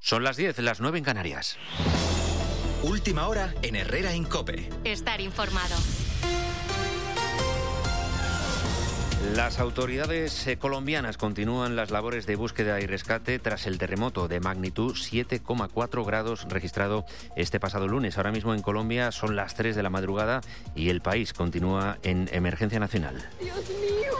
Son las 10, las 9 en Canarias. Última hora en Herrera en COPE. Estar informado. Las autoridades colombianas continúan las labores de búsqueda y rescate tras el terremoto de magnitud 7,4 grados registrado este pasado lunes. Ahora mismo en Colombia son las 3 de la madrugada y el país continúa en emergencia nacional. ¡Dios mío!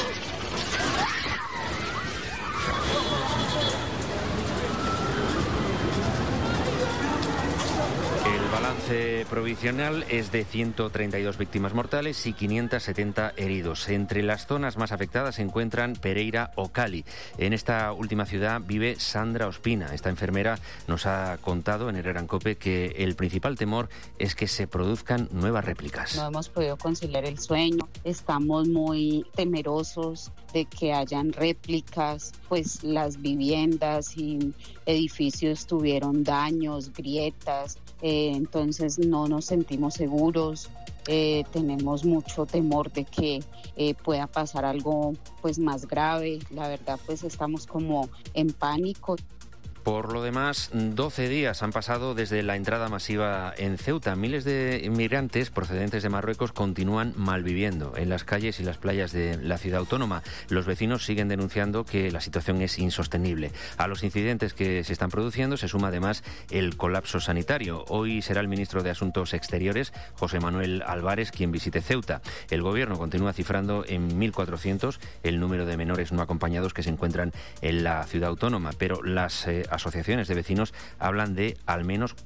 El balance provisional es de 132 víctimas mortales y 570 heridos. Entre las zonas más afectadas se encuentran Pereira o Cali. En esta última ciudad vive Sandra Ospina. Esta enfermera nos ha contado en Herrera en COPE que el principal temor es que se produzcan nuevas réplicas. No hemos podido conciliar el sueño, estamos muy temerosos de que hayan réplicas, pues las viviendas y edificios tuvieron daños, grietas, entonces no nos sentimos seguros, tenemos mucho temor de que pueda pasar algo pues más grave. La verdad pues estamos como en pánico. Por lo demás, 12 días han pasado desde la entrada masiva en Ceuta. Miles de inmigrantes procedentes de Marruecos continúan malviviendo en las calles y las playas de la ciudad autónoma. Los vecinos siguen denunciando que la situación es insostenible. A los incidentes que se están produciendo se suma además el colapso sanitario. Hoy será el ministro de Asuntos Exteriores, José Manuel Álvarez, quien visite Ceuta. El gobierno continúa cifrando en 1.400 el número de menores no acompañados que se encuentran en la ciudad autónoma, pero las asociaciones de vecinos hablan de al menos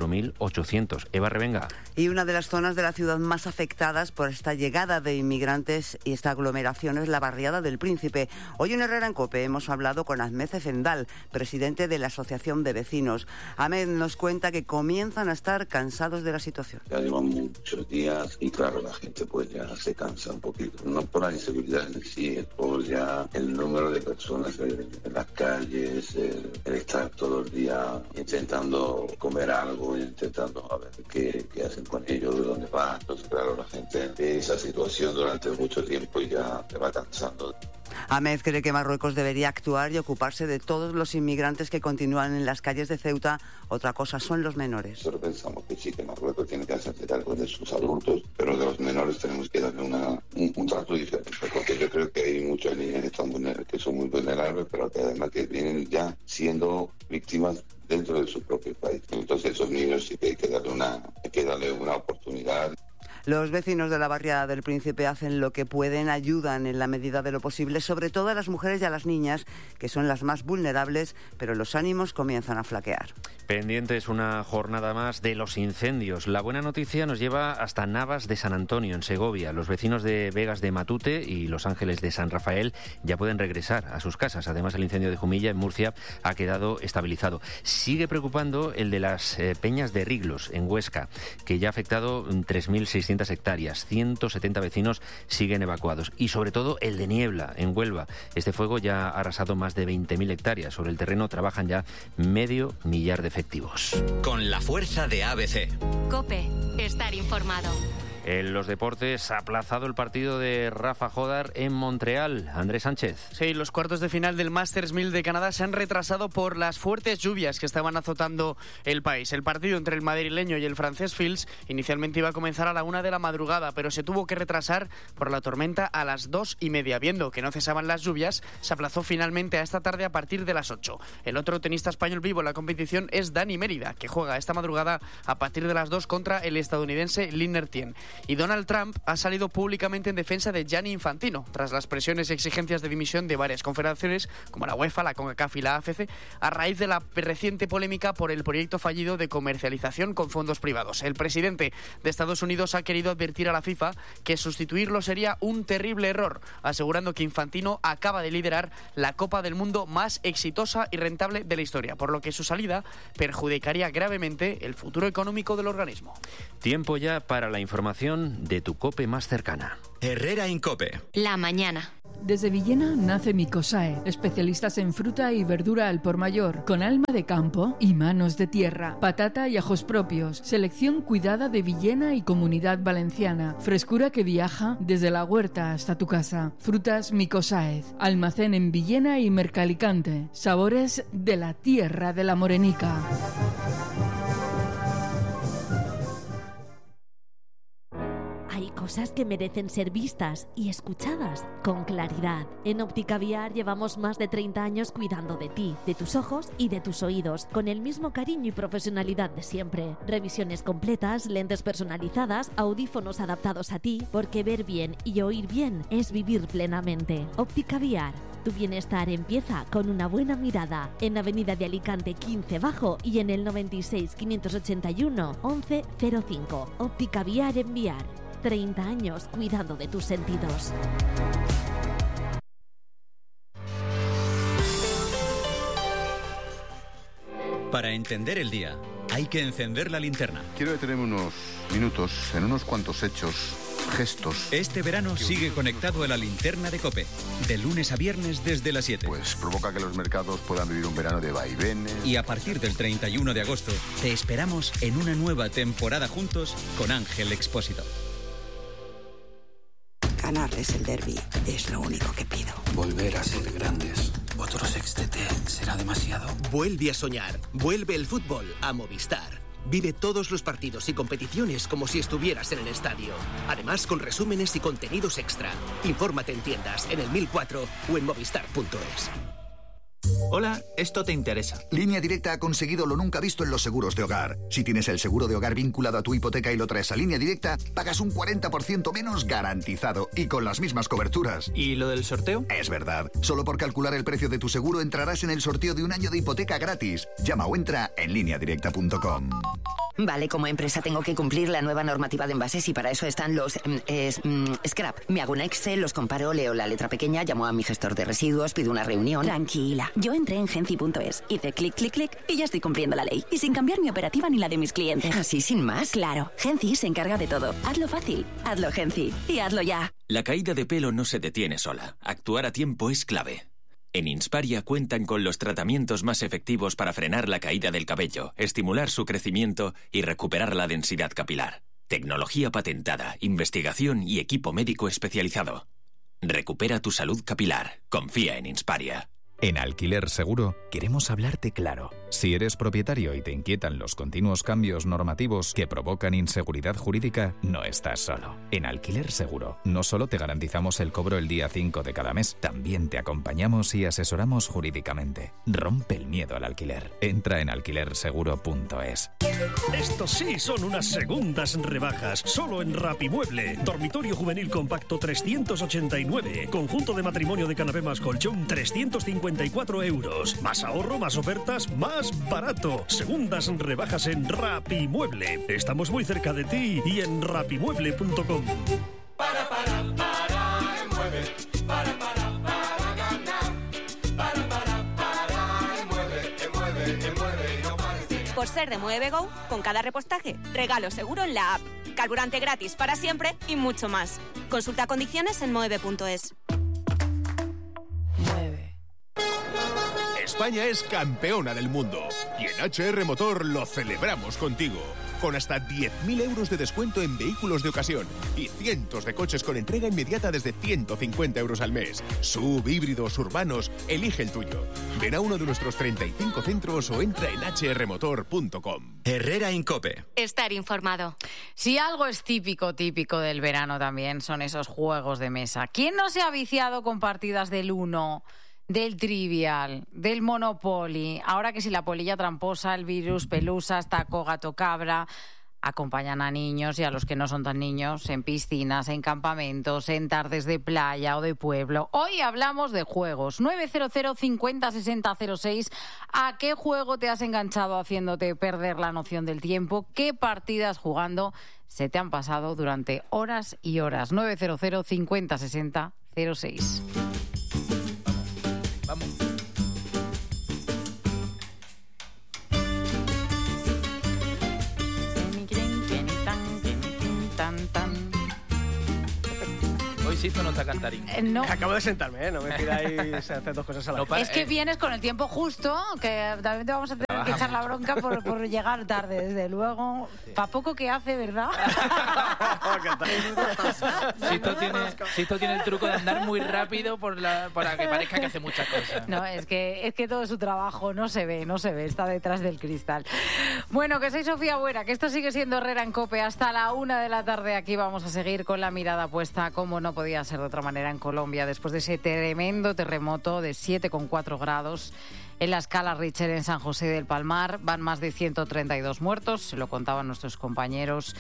4.800. Eva Revenga. Y una de las zonas de la ciudad más afectadas por esta llegada de inmigrantes y esta aglomeración es la barriada del Príncipe. Hoy en Herrera en COPE hemos hablado con Ahmed Zendal, presidente de la Asociación de Vecinos. Ahmed nos cuenta que comienzan a estar cansados de la situación. Ya llevan muchos días y claro, la gente pues ya se cansa un poquito. No por la inseguridad en sí, es por ya el número de personas en las calles, el estar todo el día intentando comer algo, intentando a ver qué hacen con ellos, de dónde van. Entonces, claro, la gente ve esa situación durante mucho tiempo y ya se va cansando. Ahmed cree que Marruecos debería actuar y ocuparse de todos los inmigrantes que continúan en las calles de Ceuta. Otra cosa son los menores. Nosotros pensamos que sí, que Marruecos tiene que hacerse cargo de sus adultos, pero de los menores tenemos que darle un trato diferente, porque yo creo que hay muchas niñas que son muy vulnerables, pero que además que vienen ya siendo víctimas dentro de su propio país. Entonces esos niños sí que hay que darle una oportunidad. Los vecinos de la barriada del Príncipe hacen lo que pueden, ayudan en la medida de lo posible, sobre todo a las mujeres y a las niñas, que son las más vulnerables, pero los ánimos comienzan a flaquear. Pendientes una jornada más de los incendios. La buena noticia nos lleva hasta Navas de San Antonio, en Segovia. Los vecinos de Vegas de Matute y Los Ángeles de San Rafael ya pueden regresar a sus casas. Además, el incendio de Jumilla, en Murcia, ha quedado estabilizado. Sigue preocupando el de las Peñas de Riglos, en Huesca, que ya ha afectado 3.600 hectáreas. 170 vecinos siguen evacuados. Y sobre todo el de Niebla, en Huelva. Este fuego ya ha arrasado más de 20.000 hectáreas. Sobre el terreno trabajan ya 500.000 de efectivos. Con la fuerza de ABC. COPE. Estar informado. En los deportes, aplazado el partido de Rafa Jodar en Montreal. Andrés Sánchez. Sí, los cuartos de final del Masters 1000 de Canadá se han retrasado por las fuertes lluvias que estaban azotando el país. El partido entre el madrileño y el francés Fils inicialmente iba a comenzar a la 1 de la madrugada, pero se tuvo que retrasar por la tormenta a las 2:30. Viendo que no cesaban las lluvias, se aplazó finalmente a esta tarde a partir de las 8. El otro tenista español vivo en la competición es Dani Mérida, que juega esta madrugada a partir de las 2 contra el estadounidense Lin Nertien. Y Donald Trump ha salido públicamente en defensa de Gianni Infantino, tras las presiones y exigencias de dimisión de varias confederaciones, como la UEFA, la CONCACAF y la AFC, a raíz de la reciente polémica por el proyecto fallido de comercialización con fondos privados. El presidente de Estados Unidos ha querido advertir a la FIFA que sustituirlo sería un terrible error, asegurando que Infantino acaba de liderar la Copa del Mundo más exitosa y rentable de la historia, por lo que su salida perjudicaría gravemente el futuro económico del organismo. Tiempo ya para la información de tu COPE más cercana. Herrera en COPE. La mañana. Desde Villena nace Micosae, especialistas en fruta y verdura al por mayor, con alma de campo y manos de tierra. Patata y ajos propios, selección cuidada de Villena y Comunidad Valenciana. Frescura que viaja desde la huerta hasta tu casa. Frutas Micosae, almacén en Villena y Mercalicante. Sabores de la tierra de la Morenica. Hay cosas que merecen ser vistas y escuchadas con claridad. En Óptica Viar llevamos más de 30 años cuidando de ti, de tus ojos y de tus oídos, con el mismo cariño y profesionalidad de siempre. Revisiones completas, lentes personalizadas, audífonos adaptados a ti, porque ver bien y oír bien es vivir plenamente. Óptica Viar. Tu bienestar empieza con una buena mirada. En Avenida de Alicante 15 Bajo y en el 96 581 1105. Óptica Viar en Viar. 30 años cuidando de tus sentidos. Para entender el día, hay que encender la linterna. Quiero detenerme unos minutos en unos cuantos hechos, gestos. Este verano sigue conectado a la linterna de COPE, de lunes a viernes desde las 7. Pues provoca que los mercados puedan vivir un verano de vaivenes. Y a partir del 31 de agosto, te esperamos en una nueva temporada juntos con Ángel Expósito. Ganarles el derbi es lo único que pido. Volver a ser grandes. Otro sextete será demasiado. Vuelve a soñar. Vuelve el fútbol a Movistar. Vive todos los partidos y competiciones como si estuvieras en el estadio. Además, con resúmenes y contenidos extra. Infórmate en tiendas, en el 1004 o en movistar.es. Hola, esto te interesa. Línea Directa ha conseguido lo nunca visto en los seguros de hogar. Si tienes el seguro de hogar vinculado a tu hipoteca y lo traes a Línea Directa, pagas un 40% menos garantizado y con las mismas coberturas. ¿Y lo del sorteo? Es verdad. Solo por calcular el precio de tu seguro entrarás en el sorteo de un año de hipoteca gratis. Llama o entra en lineadirecta.com. Vale, como empresa tengo que cumplir la nueva normativa de envases y para eso están los scrap. Me hago un Excel, los comparo, leo la letra pequeña, llamo a mi gestor de residuos, pido una reunión. Tranquila, yo entré en Genci.es, hice clic, clic, clic y ya estoy cumpliendo la ley. Y sin cambiar mi operativa ni la de mis clientes. ¿Así sin más? Claro, Genci se encarga de todo. Hazlo fácil, hazlo Genci y hazlo ya. La caída de pelo no se detiene sola. Actuar a tiempo es clave. En Insparia cuentan con los tratamientos más efectivos para frenar la caída del cabello, estimular su crecimiento y recuperar la densidad capilar. Tecnología patentada, investigación y equipo médico especializado. Recupera tu salud capilar. Confía en Insparia. En Alquiler Seguro queremos hablarte claro. Si eres propietario y te inquietan los continuos cambios normativos que provocan inseguridad jurídica, no estás solo. En Alquiler Seguro no solo te garantizamos el cobro el día 5 de cada mes, también te acompañamos y asesoramos jurídicamente. Rompe el miedo al alquiler. Entra en alquilerseguro.es. Estos sí son unas segundas rebajas, solo en Rapimueble. Dormitorio juvenil compacto 389. Conjunto de matrimonio de canapé más colchón 354 €. Más ahorro, más ofertas, más barato. Segundas rebajas en Rapimueble. Estamos muy cerca de ti y en rapimueble.com. Para mueve. Para ganar. Para mueve y no pares de ganar. Por ser de Mueve Go, con cada repostaje, regalo seguro en la app. Carburante gratis para siempre y mucho más. Consulta condiciones en moeve.es. España es campeona del mundo y en HR Motor lo celebramos contigo. Con hasta 10.000 euros de descuento en vehículos de ocasión y cientos de coches con entrega inmediata desde 150 euros al mes. SUV, híbridos, urbanos, elige el tuyo. Ven a uno de nuestros 35 centros o entra en hrmotor.com. Herrera Incope. Estar informado. Si algo es típico del verano también son esos juegos de mesa. ¿Quién no se ha viciado con partidas del Uno, del Trivial, del Monopoly? Ahora que si la polilla tramposa, el virus, pelusas, taco, gato, cabra, acompañan a niños y a los que no son tan niños en piscinas, en campamentos, en tardes de playa o de pueblo. Hoy hablamos de juegos. 900 50 60 06. ¿A qué juego te has enganchado haciéndote perder la noción del tiempo? ¿Qué partidas jugando se te han pasado durante horas y horas? 900 50 60 06. Vamos. Sisto no está cantarín. No. Acabo de sentarme, no me pidáis hacer dos cosas a la vez. Es que vienes con el tiempo justo, que también te vamos a tener que echar la bronca por llegar tarde, desde luego. Pa' poco que hace, ¿verdad? Sisto tiene el truco de andar muy rápido para que parezca que hace muchas cosas. No, es que todo su trabajo no se ve, está detrás del cristal. Bueno, que soy Sofía Buera, que esto sigue siendo Herrera en COPE hasta la 1 de la tarde. Aquí vamos a seguir con la mirada puesta, como no podía ser de otra manera, en Colombia, después de ese tremendo terremoto de 7,4 grados. En la escala Richter en San José del Palmar van más de 132 muertos, se lo contaban nuestros compañeros,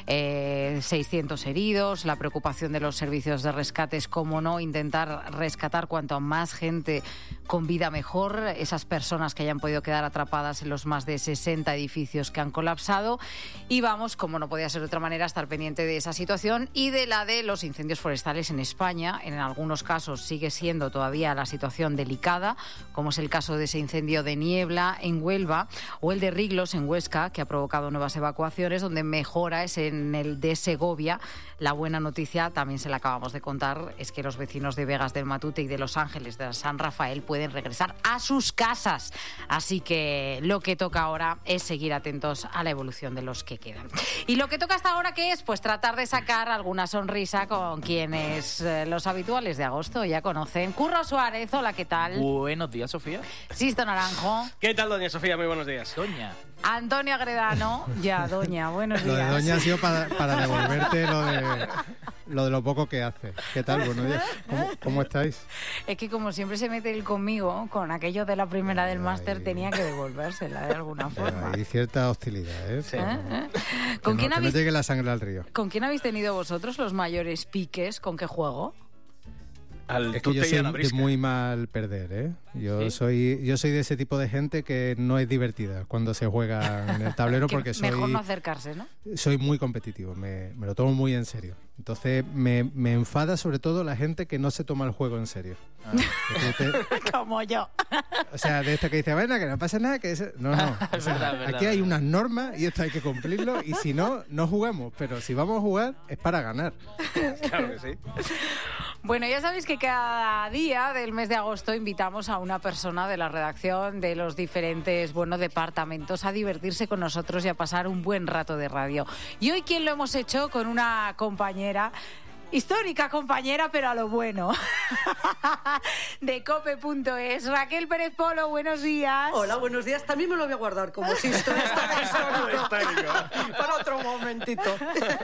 600 heridos. La preocupación de los servicios de rescate es, como no, intentar rescatar cuanto más gente con vida mejor, esas personas que hayan podido quedar atrapadas en los más de 60 edificios que han colapsado. Y vamos, como no podía ser de otra manera, a estar pendiente de esa situación y de la de los incendios forestales en España. En algunos casos sigue siendo todavía la situación delicada, como es el caso de ese incendio de Niebla en Huelva o el de Riglos en Huesca, que ha provocado nuevas evacuaciones. Donde mejora es en el de Segovia. La buena noticia, también se la acabamos de contar, es que los vecinos de Vegas del Matute y de Los Ángeles de San Rafael pueden regresar a sus casas. Así que lo que toca ahora es seguir atentos a la evolución de los que quedan. Y lo que toca hasta ahora, ¿qué es? Pues tratar de sacar alguna sonrisa con quienes los habituales de agosto ya conocen. Curro Suárez, hola, ¿qué tal? Buenos días, Sofía. Sisto Naranjo. ¿Qué tal, doña Sofía? Muy buenos días. Doña. Antonio Agredano. Ya, doña, buenos días. Lo de doña ha sido para devolverte lo de lo poco que hace. ¿Qué tal? Buenos días. ¿Cómo estáis? Es que como siempre se mete él conmigo, con aquello de la primera del máster, tenía que devolvérsela de alguna forma. Hay cierta hostilidad, ¿eh? Sí. ¿Con quién habéis... no llegue la sangre al río. ¿Con quién habéis tenido vosotros los mayores piques? ¿Con qué juego? Es que yo soy de muy mal perder, ¿eh? Yo soy de ese tipo de gente que no es divertida cuando se juega en el tablero porque soy... Mejor no acercarse, ¿no? Soy muy competitivo, me lo tomo muy en serio. Entonces me enfada sobre todo la gente que no se toma el juego en serio. Como yo. O sea, de esta que dice, bueno, que no pasa nada, que eso... No. O sea, verdad, aquí hay unas normas y esto hay que cumplirlo y si no, no jugamos. Pero si vamos a jugar es para ganar. Claro que sí. Bueno, ya sabéis que cada día del mes de agosto invitamos a una persona de la redacción de los diferentes departamentos a divertirse con nosotros y a pasar un buen rato de radio. Y hoy, ¿quién lo hemos hecho? Con una compañera, histórica compañera, pero a lo bueno, de cope.es. Raquel Pérez Polo, buenos días. Hola, buenos días. También me lo voy a guardar como si esto está histórico. Para otro momentito.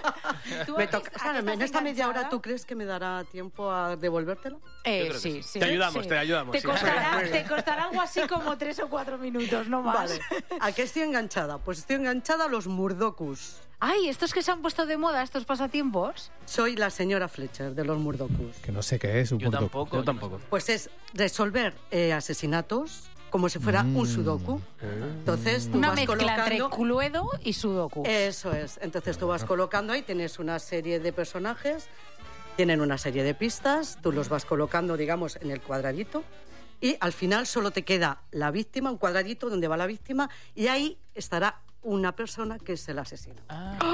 En esta media hora, ¿tú crees que me dará tiempo a devolvértelo? Sí. Te ayudamos. Te costará algo así como 3 o 4 minutos, no más. Vale. ¿A qué estoy enganchada? Pues estoy enganchada a los murdokus. Ay, ¿estos que se han puesto de moda, estos pasatiempos? Soy la señora Fletcher de los murdokus. Que no sé qué es un murdoku. Yo tampoco. Pues es resolver asesinatos como si fuera un sudoku. Entonces tú una vas mezcla colocando entre Cluedo y sudoku. Eso es. Entonces tú vas colocando ahí, tienes una serie de personajes, tienen una serie de pistas, tú los vas colocando, digamos, en el cuadradito y al final solo te queda la víctima, un cuadradito donde va la víctima y ahí estará una persona que es el asesino.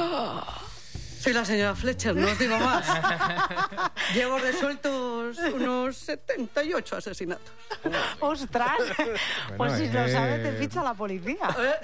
Soy la señora Fletcher, no os digo más. Llevo resueltos unos 78 asesinatos. ¡Ostras! Pues si lo sabes, te ficha la policía.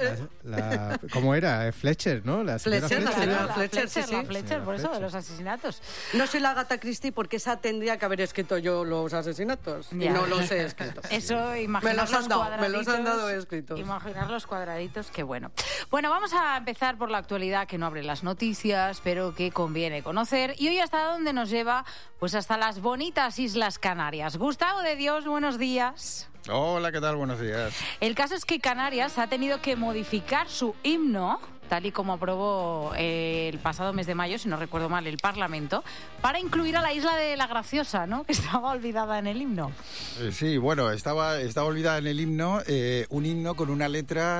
¿Cómo era? Fletcher, ¿no? La señora Fletcher. La señora Fletcher, sí. La Fletcher, por eso, de los asesinatos. No soy la Agatha Christie porque esa tendría que haber escrito yo los asesinatos. Ya. Y no los he escrito. Eso, imaginar los cuadraditos. Me los han dado escritos. Imaginar los cuadraditos, qué bueno. Bueno, vamos a empezar por la actualidad, que no abre las noticias, pero que conviene conocer. Y hoy, ¿hasta dónde nos lleva? Pues hasta las bonitas Islas Canarias. Gustavo de Dios, buenos días. Hola, ¿qué tal? Buenos días. El caso es que Canarias ha tenido que modificar su himno, tal y como aprobó el pasado mes de mayo, si no recuerdo mal, el Parlamento, para incluir a la isla de La Graciosa, ¿no? Que estaba olvidada en el himno. Sí, bueno, estaba olvidada en el himno, un himno con una letra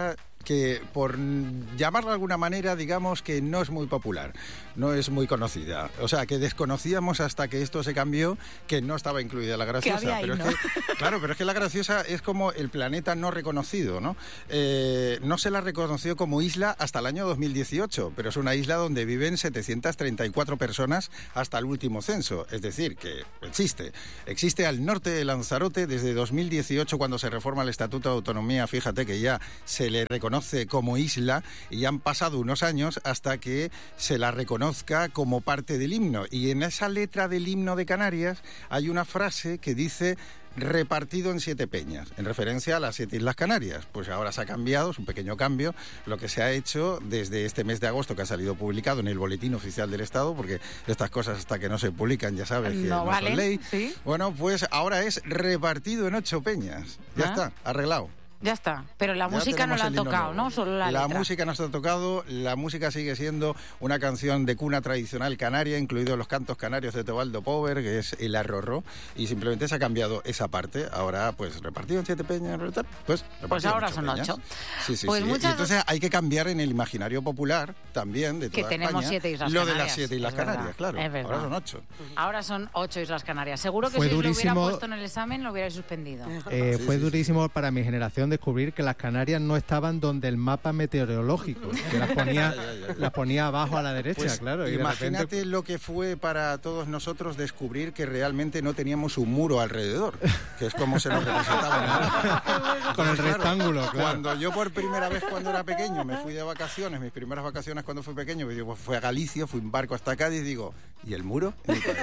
que, por llamarla de alguna manera, digamos que no es muy popular, no es muy conocida. O sea, que desconocíamos hasta que esto se cambió, que no estaba incluida la Graciosa. Pero es que la Graciosa es como el planeta no reconocido, ¿no? No se la reconoció como isla hasta el año 2018, pero es una isla donde viven 734 personas hasta el último censo. Es decir, que existe al norte de Lanzarote desde 2018, cuando se reforma el Estatuto de Autonomía. Fíjate que ya se le reconoce como isla y ya han pasado unos años hasta que se la reconozca como parte del himno. Y en esa letra del himno de Canarias hay una frase que dice: repartido en 7 peñas, en referencia a las 7 Islas Canarias. Pues ahora se ha cambiado, es un pequeño cambio, lo que se ha hecho desde este mes de agosto, que ha salido publicado en el Boletín Oficial del Estado, porque estas cosas hasta que no se publican ya sabes que no son ley. ¿Sí? Bueno, pues ahora es repartido en 8 peñas. Ya está, arreglado. Ya está, pero la música no la han tocado, ¿no? Solo la letra. La música no se ha tocado, la música sigue siendo una canción de cuna tradicional canaria, incluidos los cantos canarios de Teobaldo Pover, que es el arrorró, y simplemente se ha cambiado esa parte. Ahora, pues, repartido en 7 peñas, pues ahora son 8. Sí. Y entonces hay que cambiar en el imaginario popular también de toda que tenemos España, 7 Islas lo Canarias. De las 7 Islas Canarias, claro. Ahora son 8. Ahora son 8 Islas Canarias. Seguro que fue si durísimo, lo hubiera puesto en el examen lo hubierais suspendido. Fue durísimo para mi generación descubrir que las Canarias no estaban donde el mapa meteorológico, que las ponía abajo a la derecha, pues, claro. Y imagínate repente... lo que fue para todos nosotros descubrir que realmente no teníamos un muro alrededor, que es como se nos representaba. Con el rectángulo, claro. Cuando yo por primera vez cuando era pequeño me fui de vacaciones, mis primeras vacaciones cuando fui pequeño, pues fui a Galicia, fui en barco hasta Cádiz y digo, ¿y el muro?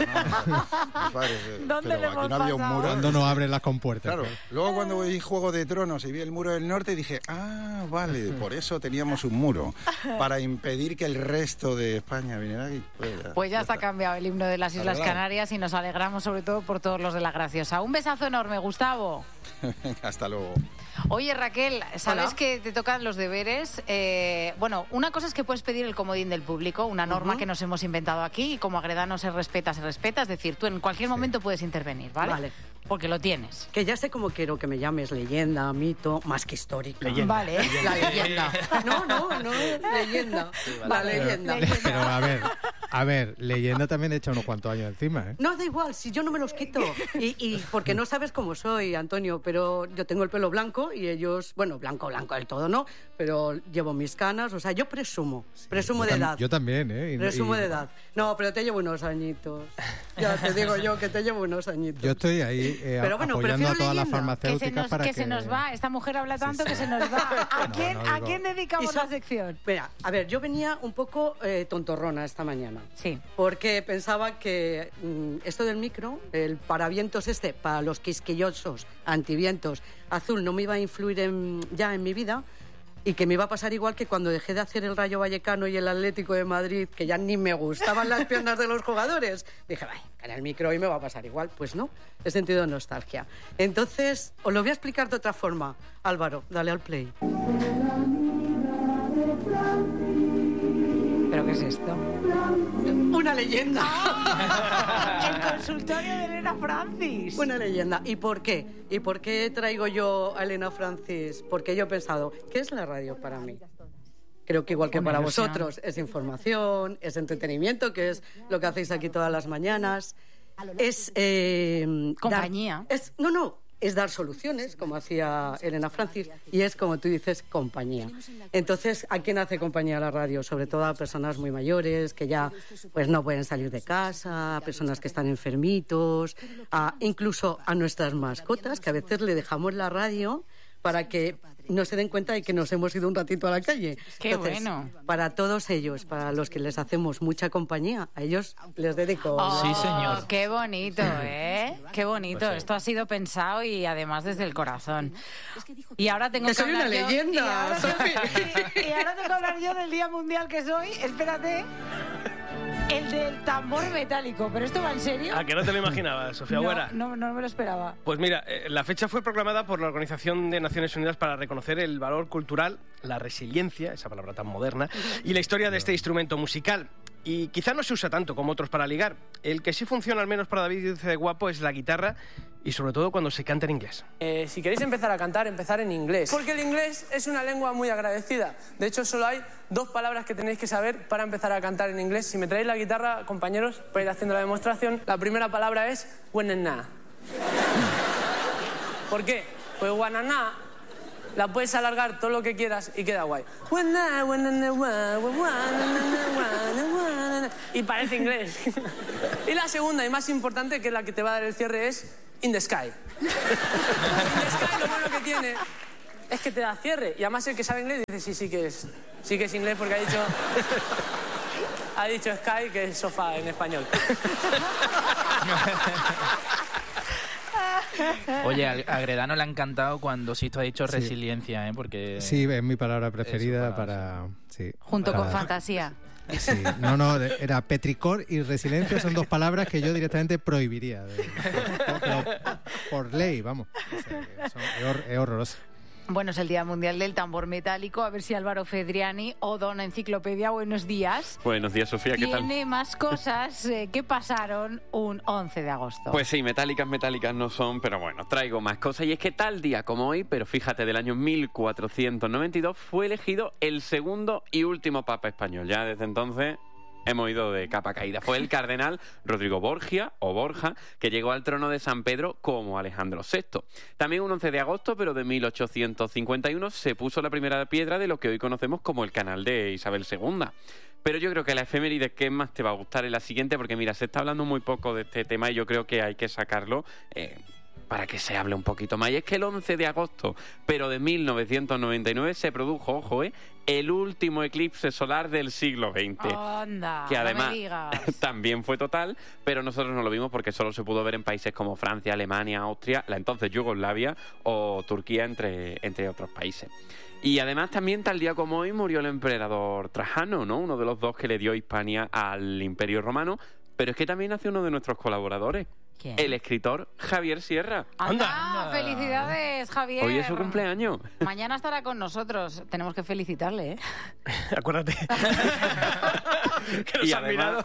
¿Dónde pero aquí no había un muro. Cuando no abren las compuertas. Claro. Luego cuando vi Juego de Tronos y vi el muro del norte, dije, vale, por eso teníamos un muro, para impedir que el resto de España viniera aquí. Pues ya está cambiado el himno de las Islas Canarias y nos alegramos sobre todo por todos los de la Graciosa. Un besazo enorme, Gustavo. Hasta luego. Oye, Raquel, ¿sabes que te tocan los deberes? Bueno, una cosa es que puedes pedir el comodín del público, una norma que nos hemos inventado aquí, y como Agredano se respeta, se respeta. Es decir, tú en cualquier momento puedes intervenir, ¿vale? Vale. Porque lo tienes. Que ya sé cómo quiero que me llames, leyenda, mito, más que histórica. Leyenda. Vale. La leyenda. No, leyenda. Sí, vale. La leyenda. Pero a ver, leyenda también he hecho unos cuantos años encima, ¿eh? No, da igual, si yo no me los quito. Y porque no sabes cómo soy, Antonio, pero yo tengo el pelo blanco y ellos, bueno, blanco del todo, ¿no? Pero llevo mis canas, o sea, yo presumo de edad. Yo también, ¿eh? Presumo de edad. No, pero te llevo unos añitos. Ya te digo yo que te llevo unos añitos. Yo estoy ahí pero bueno, apoyando a todas las farmacéuticas para que... se nos va, esta mujer habla tanto que se nos va. ¿A quién dedicamos la sección? Mira, a ver, yo venía un poco tontorrona esta mañana. Sí. Porque pensaba que esto del micro, el paravientos para los quisquillosos, antivientos, azul, no me iba a influir ya en mi vida. Y que me iba a pasar igual que cuando dejé de hacer el Rayo Vallecano y el Atlético de Madrid, que ya ni me gustaban las piernas de los jugadores. Dije, en el micro hoy me va a pasar igual. Pues no, he sentido nostalgia. Entonces, os lo voy a explicar de otra forma. Álvaro, dale al play. ¿Pero qué es esto? Una leyenda. El consultorio de Elena Francis. Una leyenda. ¿Y por qué? ¿Y por qué traigo yo a Elena Francis? Porque yo he pensado, ¿qué es la radio para mí? Creo que igual que para vosotros, es información, es entretenimiento, que es lo que hacéis aquí todas las mañanas. Es... compañía. Es dar soluciones, como hacía Elena Francis, y es, como tú dices, compañía. Entonces, ¿a quién hace compañía la radio? Sobre todo a personas muy mayores, que ya pues no pueden salir de casa, a personas que están enfermitos, incluso a nuestras mascotas, que a veces le dejamos la radio para que no se den cuenta de que nos hemos ido un ratito a la calle. ¡Qué bueno! Para todos ellos, para los que les hacemos mucha compañía, a ellos les dedico... Sí, señor. ¡Qué bonito, ¿eh? ¡Qué bonito! Pues sí. Esto ha sido pensado y además desde el corazón. Y ahora tengo que soy una leyenda, y ahora tengo que hablar yo del Día Mundial que soy. Espérate. El del tambor metálico. ¿Pero esto va en serio? ¿A que no te lo imaginabas, Sofía Buera? No me lo esperaba. Pues mira, la fecha fue proclamada por la Organización de Naciones Unidas para reconocer el valor cultural, la resiliencia, esa palabra tan moderna, y la historia de este instrumento musical. Y quizá no se usa tanto como otros para ligar. El que sí funciona, al menos para David de Guapo, es la guitarra y sobre todo cuando se canta en inglés. Si queréis empezar a cantar, empezar en inglés. Porque el inglés es una lengua muy agradecida. De hecho, solo hay 2 palabras que tenéis que saber para empezar a cantar en inglés. Si me traéis la guitarra, compañeros, para ir haciendo la demostración, la primera palabra es wanna. ¿Por qué? Pues wanna la puedes alargar todo lo que quieras y queda guay. Y parece inglés. Y la segunda y más importante, que es la que te va a dar el cierre, es in the sky. In the sky lo bueno que tiene es que te da cierre. Y además el que sabe inglés dice sí que es inglés, porque ha dicho sky, que es sofá en español. Oye, a Gredano le ha encantado cuando Sisto ha dicho resiliencia, ¿eh? Porque... Sí, es mi palabra preferida para... Sí, junto con fantasía. Sí, no, era petricor y resiliencia, son 2 palabras que yo directamente prohibiría. Por ley, vamos. O sea, es horroroso. Bueno, es el Día Mundial del Tambor Metálico. A ver si Álvaro Fedriani o Don Enciclopedia, buenos días. Buenos días, Sofía, ¿qué tal? Tiene más cosas que pasaron un 11 de agosto. Pues sí, metálicas no son, pero bueno, traigo más cosas. Y es que tal día como hoy, pero fíjate, del año 1492, fue elegido el segundo y último papa español. Ya desde entonces... hemos ido de capa caída. Fue el cardenal Rodrigo Borgia, o Borja, que llegó al trono de San Pedro como Alejandro VI. También un 11 de agosto, pero de 1851, se puso la primera piedra de lo que hoy conocemos como el canal de Isabel II. Pero yo creo que la efeméride que más te va a gustar es la siguiente, porque mira, se está hablando muy poco de este tema y yo creo que hay que sacarlo... para que se hable un poquito más. Y es que el 11 de agosto, pero de 1999, se produjo, ojo, el último eclipse solar del siglo XX. ¡Anda! Que además no me digas. También fue total, pero nosotros no lo vimos porque solo se pudo ver en países como Francia, Alemania, Austria, la entonces Yugoslavia o Turquía, entre otros países. Y además también tal día como hoy murió el emperador Trajano, ¿no? Uno de los 2 que le dio Hispania al Imperio Romano. Pero es que también nació uno de nuestros colaboradores. ¿Quién? El escritor Javier Sierra. ¡Anda! ¡Felicidades, Javier! Hoy es su cumpleaños. Mañana estará con nosotros. Tenemos que felicitarle, ¿eh? Acuérdate. Que nos han mirado.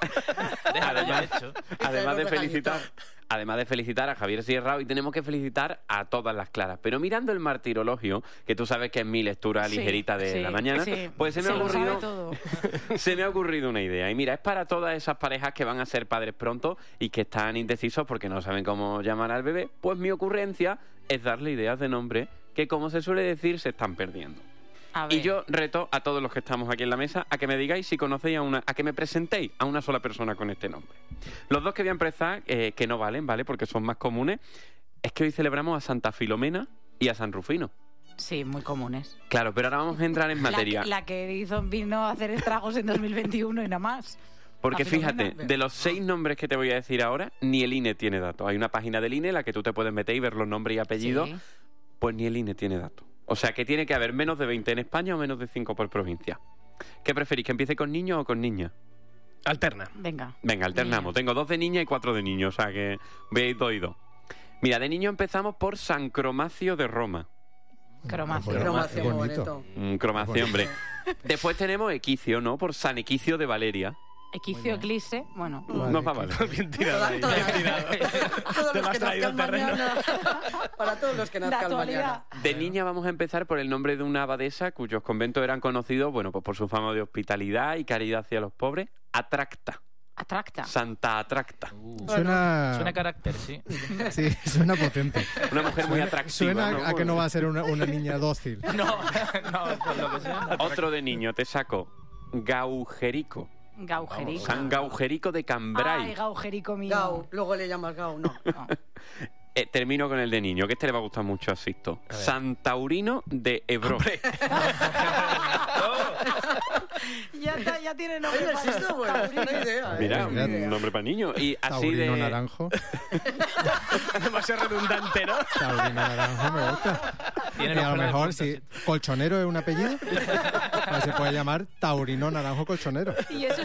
Además de felicitar a Javier Sierra, hoy tenemos que felicitar a todas las claras. Pero mirando el martirologio, que tú sabes que es mi lectura ligerita de la mañana, pues se me ha ocurrido una idea. Y mira, es para todas esas parejas que van a ser padres pronto y que están indecisos porque no saben cómo llamar al bebé. Pues mi ocurrencia es darle ideas de nombre que, como se suele decir, se están perdiendo. Y yo reto a todos los que estamos aquí en la mesa a que me digáis si conocéis a que me presentéis a una sola persona con este nombre. Los 2 que voy a empezar, que no valen, ¿vale? Porque son más comunes, es que hoy celebramos a Santa Filomena y a San Rufino. Sí, muy comunes. Claro, pero ahora vamos a entrar en materia. La que vino a hacer estragos en 2021 y nada más. Porque fíjate, de los 6 nombres que te voy a decir ahora, ni el INE tiene datos. Hay una página del INE en la que tú te puedes meter y ver los nombres y apellidos. Sí. Pues ni el INE tiene datos. O sea, que tiene que haber menos de 20 en España o menos de 5 por provincia. ¿Qué preferís, que empiece con niños o con niñas? Alterna. Venga, alternamos. Tengo 2 de niña y 4 de niños, o sea que veis 2 y 2. Mira, de niño empezamos por San Cromacio de Roma. Cromacio. Cromacio, muy bonito. Cromacio, hombre. Después tenemos Equicio, ¿no? Por San Equicio de Valeria. Equicio, Eclipse, bueno. No va mal. Bien tirado ahí. Todos los que nazcan mañana. Para todos los que nazcan mañana. De niña vamos a empezar por el nombre de una abadesa cuyos conventos eran conocidos, bueno, pues por su fama de hospitalidad y caridad hacia los pobres. Atracta. Santa Atracta. Suena carácter, sí. Sí, suena potente. Una mujer muy atractiva. Suena ¿no? a que no va a ser una niña dócil. No, por lo que sea. Otro de niño, te saco. Gaujerico. Gaujerico. San Gaujerico de Cambrai. Ay, Gaujerico mío. Gau, luego le llamas Gau, no. Termino con el de niño, que este le va a gustar mucho a Sisto. San Taurino de Ebro. Ya tiene nombre. Oye, Sisto, bueno, es una idea. Mira, un nombre para niño. Y así Taurino Naranjo. Demasiado redundante, ¿no? Taurino Naranjo me gusta. Y a lo mejor, si Colchonero es un apellido, pues se puede llamar Taurino Naranjo Colchonero. Y eso